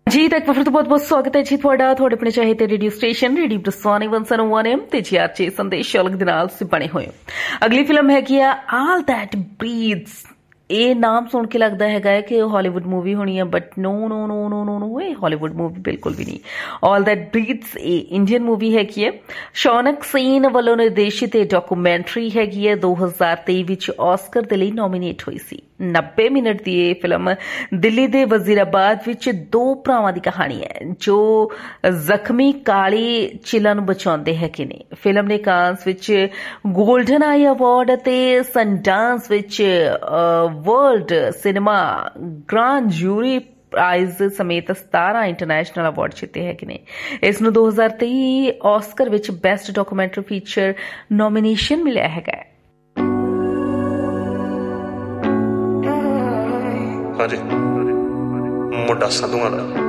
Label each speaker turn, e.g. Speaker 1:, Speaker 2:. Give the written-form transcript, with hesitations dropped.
Speaker 1: जी तक फिर तो बहुत बहुत स्वागत है जी थोड़ा थोड़े अपने चाहे ते रेडियो स्टेशन रेडियो ब्रसवानी 101 एम ते जी आज संदेश अलग दे नाल से बने हुए अगली फिल्म है कि ऑल दैट ब्रीथ्स ਇਹ ਨਾਮ ਸੁਣ ਕੇ ਲੱਗਦਾ ਹੈਗਾ ਹੈ ਕਿ ਹਾਲੀਵੁੱਡ ਮੂਵੀ ਹੋਣੀ ਹੈ ਬਟ ਨੋ ਨੋ ਨੋ ਨੋ ਨੋ ਨੋ ਇਹ ਹਾਲੀਵੁੱਡ ਮੂਵੀ ਬਿਲਕੁਲ ਵੀ ਨਹੀਂ ਆਲ ਦੈਟ ਬਰੀਥਸ ਇਹ ਇੰਡੀਅਨ ਮੂਵੀ ਹੈਗੀ ਹੈ ਸ਼ੌਨਕ ਸੀਨ ਵੱਲੋਂ ਨਿਰਦੇਸ਼ਿਤ ਇਹ ਡਾਕੂਮੈਂਟਰੀ ਹੈਗੀ ਹੈ 2023 ਵਿੱਚ ਆਸਕਰ ਦੇ ਲਈ ਨੋਮੀਨੇਟ ਹੋਈ ਸੀ 90 ਮਿੰਟ ਦੀ ਇਹ ਫਿਲਮ ਦਿੱਲੀ ਦੇ ਵਜ਼ੀਰਾਬਾਦ ਵਿੱਚ ਦੋ ਭਰਾਵਾਂ ਦੀ ਕਹਾਣੀ ਹੈ ਜੋ ਜ਼ਖਮੀ ਕਾਲੀ ਚਿਲਾਂ ਨੂੰ ਬਚਾਉਂਦੇ ਹੈਗੇ ਨੇ ਫਿਲਮ ਨੇ ਕਾਂਸ ਵਿੱਚ ਗੋਲਡਨ ਆਈ ਅਵਾਰਡ ਅਤੇ ਸਨਡਾਂਸ ਵਿੱਚ world cinema grand jury prize समेत 17 इंटरनेशनल अवार्ड जीते है इस 2023 ऑस्कर विच बेस्ट डॉक्यूमेंट्री फीचर नॉमिनेशन मिलिया है
Speaker 2: हाँ जी मुंडा संधूआं दा